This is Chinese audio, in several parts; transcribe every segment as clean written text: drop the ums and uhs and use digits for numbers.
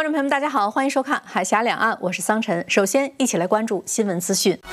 观众朋友们，大家好，欢迎收看《海峡两岸》，我是桑晨。首先，一起来关注新闻资讯。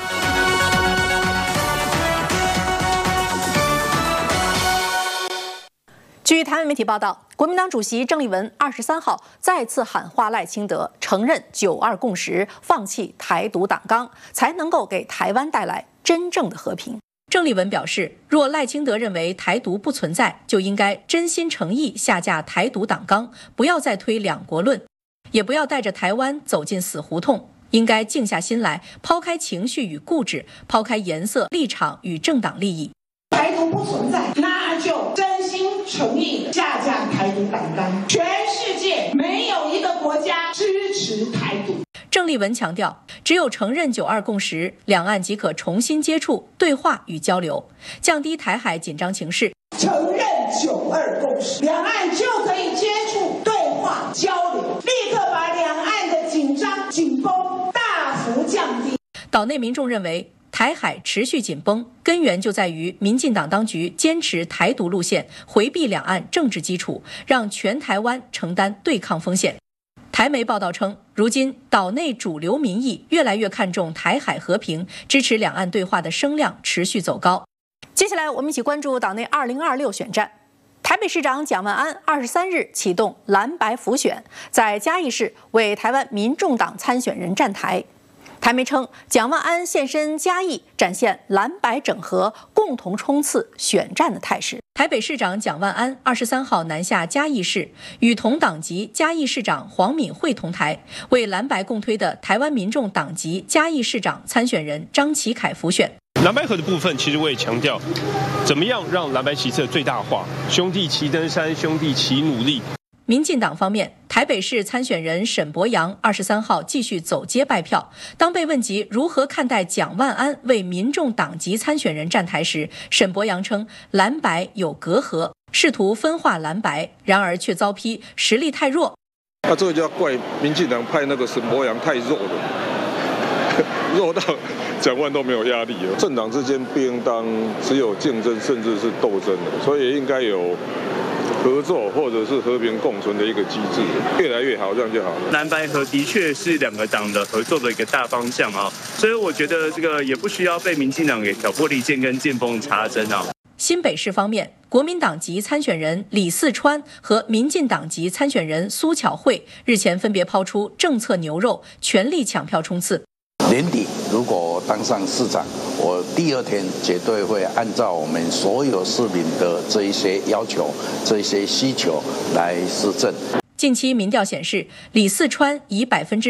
据台湾媒体报道，国民党主席郑丽文23号再次喊话赖清德，承认9·2共识，放弃台独党纲，才能够给台湾带来真正的和平。郑丽文表示，若赖清德认为台独不存在，就应该真心诚意下架台独党纲，不要再推两国论，也不要带着台湾走进死胡同，应该静下心来，抛开情绪与固执，抛开颜色、立场与政党利益。 台独不存在，那就真心诚意地下架台独党纲。全世界没有一个国家支持台独。 郑丽文强调，只有承认9·2共识，两岸即可重新接触、对话与交流，降低台海紧张情势。 承认9·2共识，两岸就可以接触、对话、交流，立刻把两岸的紧张、紧绷大幅降低。 岛内民众认为，台海持续紧绷，根源就在于民进党当局坚持台独路线，回避两岸政治基础，让全台湾承担对抗风险。台媒报道称，如今岛内主流民意越来越看重台海和平，支持两岸对话的声量持续走高。接下来我们一起关注岛内2026选战。台北市长蒋万安23日启动蓝白辅选，在嘉义市为台湾民众党参选人站台。台媒称，蒋万安现身嘉义，展现蓝白整合、共同冲刺选战的态势。台北市长蒋万安23号南下嘉义市，与同党籍嘉义市长黄敏惠同台，为蓝白共推的台湾民众党籍嘉义市长参选人张启凯辅选。 蓝白合的部分，其实我也强调，怎么样让蓝白旗帜最大化，兄弟齐登山，兄弟齐努力。 民进党方面，台北市参选人沈伯洋23号继续走街拜票。当被问及如何看待蒋万安为民众党籍参选人站台时，沈伯洋称蓝白有隔阂，试图分化蓝白，然而却遭批实力太弱。 那这个就要怪民进党派那个沈伯洋太弱了，弱到蒋万都没有压力了。政党之间不应当只有竞争，甚至是斗争的，所以应该有合作或者是和平共存的一个机制，越来越好，这样就好了。 蓝白合的确是两个党的合作的一个大方向啊，所以我觉得这个也不需要被民进党给挑拨离间跟见缝插针啊。 新北市方面，国民党籍参选人李四川和民进党籍参选人苏巧慧日前分别抛出政策牛肉，全力抢票冲刺。 年底如果当上市长，我第2天绝对会按照我们所有市民的这一些要求、这一些需求来施政。 近期民调显示，李四川以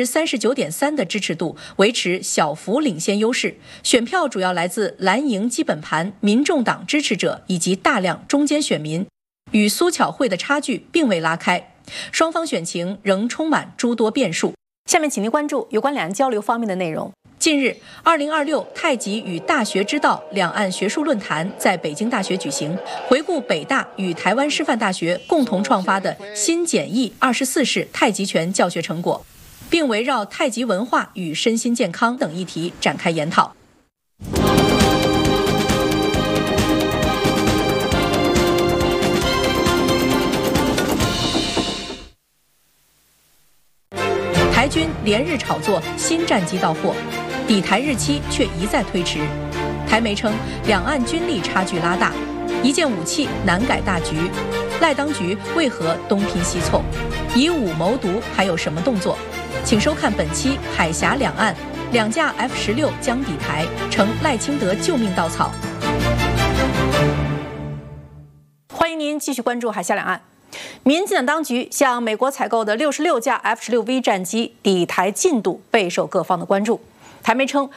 39.3%的支持度维持小幅领先优势，选票主要来自蓝营基本盘、民众党支持者以及大量中间选民，与苏巧慧的差距并未拉开。双方选情仍充满诸多变数。下面请您关注有关两岸交流方面的内容。近日，2026太极与大学之道两岸学术论坛在北京大学举行，回顾北大与台湾师范大学共同创发的新简易24式太极拳教学成果，并围绕太极文化与身心健康等议题展开研讨。台军连日炒作新战机到货，抵台日期却一再推迟。台媒称，两岸军力差距拉大，一件武器难改大局。赖当局为何东拼西凑？以武谋独还有什么动作？请收看本期《海峡两岸》，2架F-16将抵台，成赖清德救命稻草。欢迎您继续关注《海峡两岸》。民进党当局向美国采购的66架F-16V 战机抵台进度备受各方的关注。台媒称，